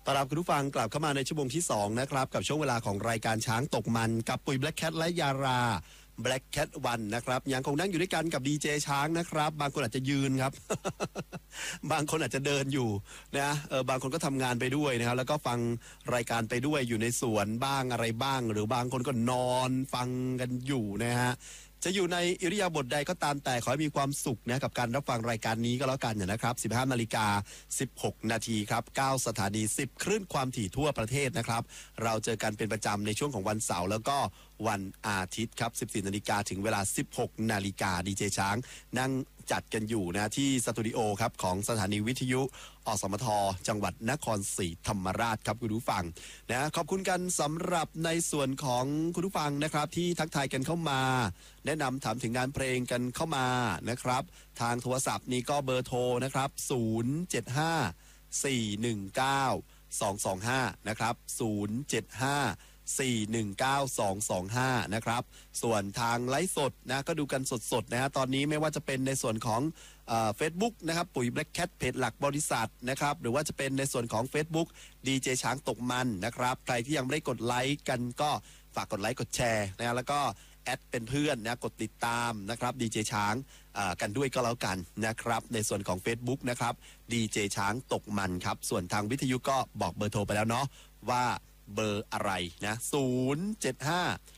ต้อนรับคุณผู้ฟังกลับเข้ามาในชั่วโมงที่2นะครับกับช่วงเวลาของรายการช้างตกมันกับปุ๋ย Black Cat และยารา Black Cat 1นะครับยังคงนั่งอยู่ด้วยกันกับดีเจช้างนะครับบางคนอาจจะยืนครับ บางคนอาจจะเดินอยู่นะบางคนก็ทำงานไปด้วยนะครับแล้วก็ฟังรายการไปด้วยอยู่ในสวนบ้างอะไรบ้าง หรือบางคนก็นอนฟังกันอยู่นะฮะจะอยู่ในอิริยาบถใดก็ตามแต่ขอให้มีความสุขนะกับการรับฟังรายการนี้ก็แล้วกันนะครับ 15:16 นาทีครับ9สถานี10คลื่นความถี่ทั่วประเทศนะครับเราเจอกันเป็นประจำในช่วงของวันเสาร์แล้วก็วันอาทิตย์ครับ 14 นาฬิกาถึงเวลา 16 นาฬิกาดีเจช้างนั่งจัดกันอยู่นะที่สตูดิโอครับของสถานีวิทยุอสมทจังหวัดนครศรีธรรมราชครับคุณผู้ฟังนะขอบคุณกันสำหรับในส่วนของคุณผู้ฟังนะครับที่ทักทายกันเข้ามาแนะนำถามถึงงานเพลงกันเข้ามานะครับทางโทรศัพท์นี้ก็เบอร์โทรนะครับ075-419-225นะครับ075-419-225นะครับส่วนทางไลฟ์สดนะก็ดูกันสดๆนะฮะตอนนี้ไม่ว่าจะเป็นในส่วนของFacebook นะครับปุ๋ย Black Cat เพจหลักบริษัทนะครับหรือว่าจะเป็นในส่วนของ Facebook ดีเจช้างตกมันนะครับใครที่ยังไม่ได้กดไลค์กันก็ฝากกดไลค์กดแชร์นะแล้วก็แอดเป็นเพื่อนนะกดติดตามนะครับดีเจช้างกันด้วยก็แล้วกันนะครับในส่วนของ Facebook นะครับดีเจช้างตกมันครับส่วนทางวิทยุก็บอกเบอร์โทรไปแล้วเนาะว่าเบอร์อะไรนะ075